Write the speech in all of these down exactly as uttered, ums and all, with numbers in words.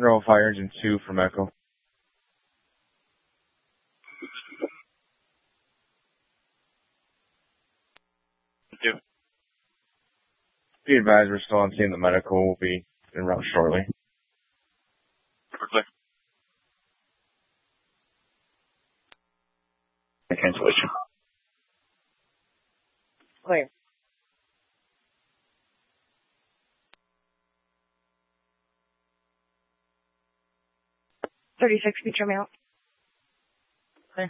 Monroe Fire Engine two from Echo. Thank you. Be advised we're still on scene. The medical will be en route shortly. Quickly. Cancellation. Clear. thirty-six feature mail. Clear.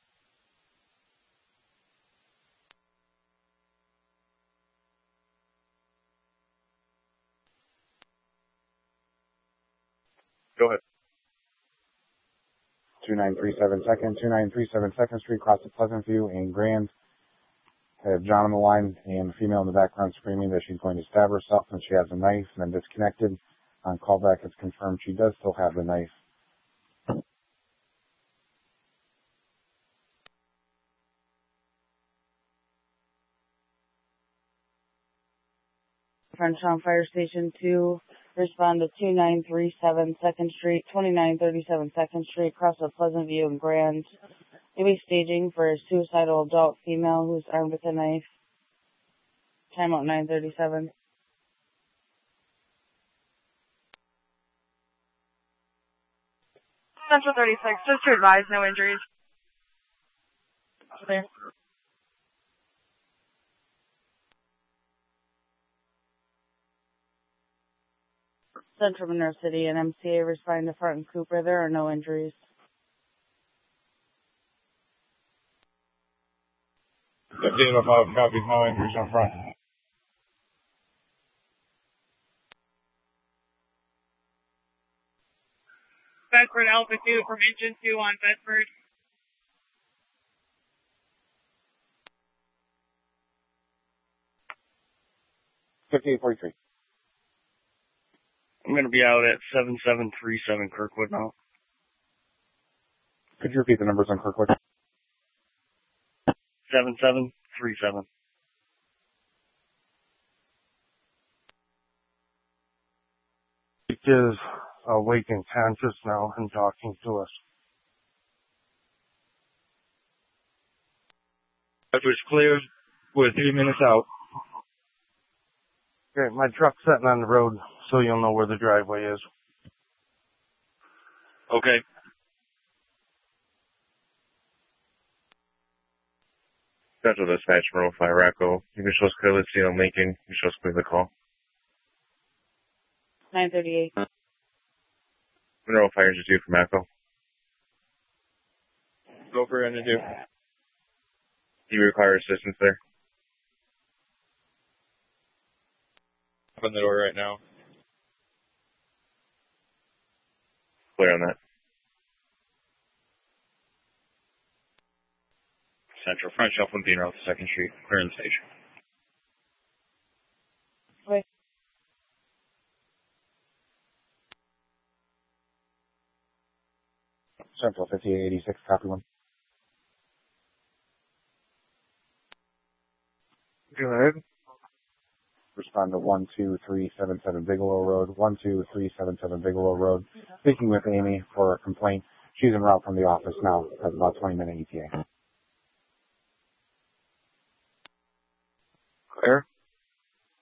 Go ahead. two nine three seven second, two nine three seven second Street, across the Pleasant View in Grand. I have John on the line and a female in the background screaming that she's going to stab herself and she has a knife, and then disconnected. On callback, it's confirmed she does still have the knife. Frenchtown Fire Station two, respond to two nine three seven second Street, twenty-nine thirty-seven second Street, across the Pleasant View and Grand. Maybe staging for a suicidal adult female who's armed with a knife. Timeout nine thirty-seven. Central thirty-six, just to advise, no injuries. Clear. Central Monroe City and M C A responding to Front and Cooper. There are no injuries. fifteen oh five copies, no injuries on front. Bedford Alpha two from Engine two on Bedford. fifty-eight forty-three. I'm going to be out at seven seven three seven Kirkwood now. Could you repeat the numbers on Kirkwood? seven seven three seven. It is awake and conscious now and talking to us. Bedford's clear. We're three minutes out. Okay, my truck's sitting on the road, so you'll know where the driveway is. Okay. Central Dispatch, Monroe Fire Echo. You can show us clearly see on Lincoln. You can show us clearly the call. nine thirty-eight. Monroe Fire Engine two from Echo. Go for engine two. Do you require assistance there? Open the door right now. Clear on that. Central French Shuffle being out to second Street. Clear in the station. Wait. Central fifty-eight eighty-six, copy one. Go ahead. Respond to one two three seven seven Bigelow Road, one two three seven seven Bigelow Road. Speaking with Amy for a complaint. She's en route from the office now. Has about twenty minute E T A. Clear.